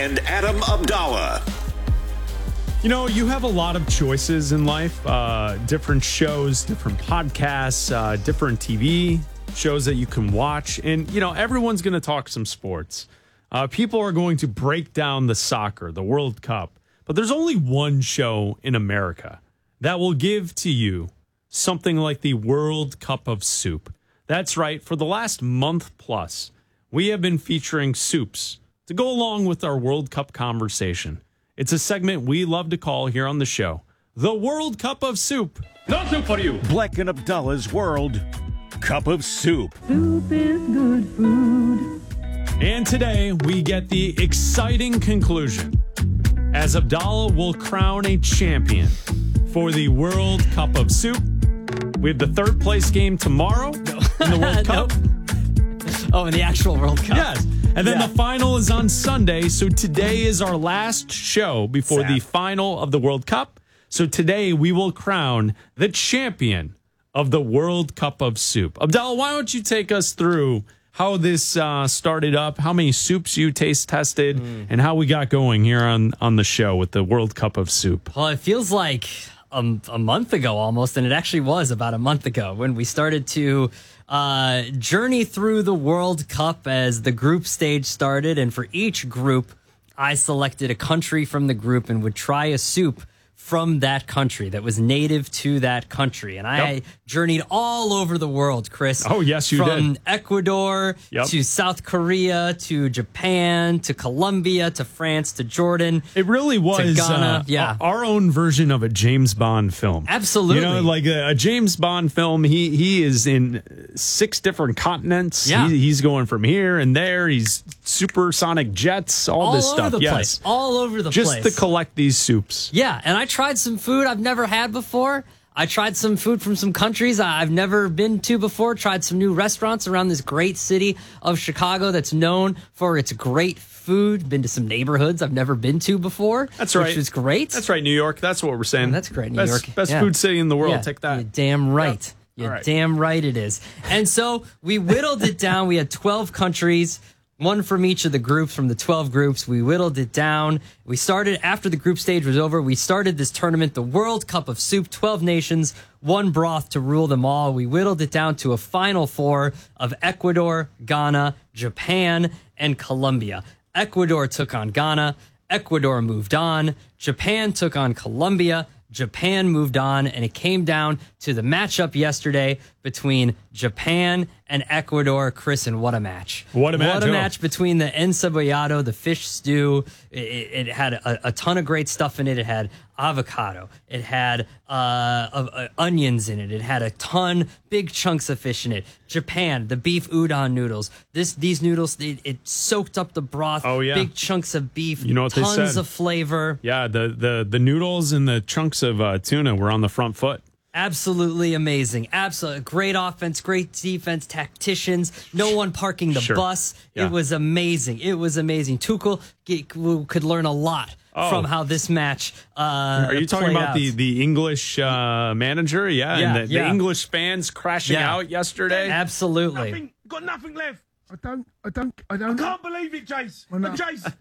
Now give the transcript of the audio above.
and Adam Abdallah. You know, you have a lot of choices in life, different shows, different podcasts, different TV shows that you can watch. And, you know, everyone's going to talk some sports. People are going to break down the soccer, the World Cup. But there's only one show in America that will give to you something like the World Cup of Soup. That's right. For the last month plus, we have been featuring soups to go along with our World Cup conversation. It's a segment we love to call here on the show, the World Cup of Soup. No soup for you. Bleck and Abdallah's World Cup of Soup. Soup is good food. And today we get the exciting conclusion as Abdallah will crown a champion for the World Cup of Soup. We have the third place game tomorrow in the World Cup. Oh, in the actual World Cup. Yes. And then the final is on Sunday. So today is our last show before the final of the World Cup. So today we will crown the champion of the World Cup of Soup. Abdallah, why don't you take us through how this started up, how many soups you taste tested, and how we got going here on the show with the World Cup of Soup. Well, it feels like a month ago almost, and it actually was about a month ago when we started to journey through the World Cup as the group stage started. And for each group, I selected a country from the group and would try a soup from that country that was native to that country. And I journeyed all over the world, Chris. Oh, yes, you did. From Ecuador to South Korea to Japan to Colombia to France to Jordan. It really was Ghana. Our own version of a James Bond film. Absolutely. You know, like a James Bond film, he is in 6 different continents. Yeah. He's going from here and there. He's supersonic jets, all this stuff. All over the place. Just to collect these soups. Yeah, and I tried some food I've never had before. I tried some food from some countries I've never been to before. Tried some new restaurants around this great city of Chicago that's known for its great food. Been to some neighborhoods I've never been to before. That's right. Which is great. That's right, New York. That's what we're saying. Oh, that's great, New York. Best food city in the world. Yeah, Take that. You're damn right. You're damn right it is. And so we whittled it down. We had 12 countries. One from each of the groups, from the 12 groups. We whittled it down. We started, after the group stage was over, we started this tournament, the World Cup of Soup, 12 nations, one broth to rule them all. We whittled it down to a final 4 of Ecuador, Ghana, Japan, and Colombia. Ecuador took on Ghana. Ecuador moved on. Japan took on Colombia. Japan moved on, and it came down to the matchup yesterday between Japan and Ecuador. Chris, and what a match. What a match. What a match between the encebollado, the fish stew. It had a ton of great stuff in it. It had avocado. It had onions in it. It had a ton, big chunks of fish in it. Japan, the beef udon noodles. These noodles, it soaked up the broth. Oh, yeah. Big chunks of beef. You know what they said? Tons of flavor. Yeah, the noodles and the chunks of tuna were on the front foot. Absolutely amazing. Absolutely great offense, great defense, tacticians, no one parking the bus. Yeah. It was amazing. It was amazing. Tuchel could learn a lot from how this match Are you talking about out. the English manager? Yeah, and the English fans crashing out yesterday? Absolutely. Got nothing left. I don't. I can't believe it, Jace. Jace,